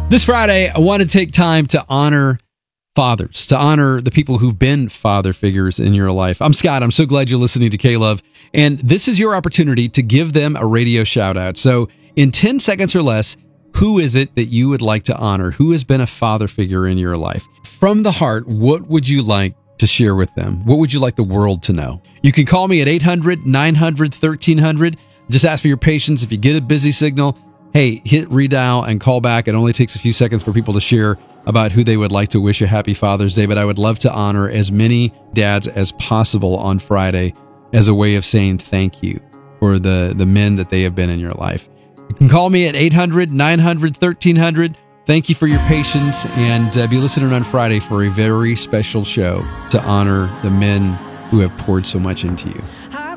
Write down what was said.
This Friday, I want to take time to honor fathers, to honor the people who've been father figures in your life. I'm Scott. I'm so glad you're listening to K-Love. And this is your opportunity to give them a radio shout out. So in 10 seconds or less, who is it that you would like to honor? Who has been a father figure in your life? From the heart, what would you like to share with them? What would you like the world to know? You can call me at 800-900-1300. Just ask for your patience. If you get a busy signal, hey, hit redial and call back. It only takes a few seconds for people to share about who they would like to wish a happy Father's Day, but I would love to honor as many dads as possible on Friday as a way of saying thank you for the men that they have been in your life. You can call me at 800-900-1300. Thank you for your patience, and be listening on Friday for a very special show to honor the men who have poured so much into you.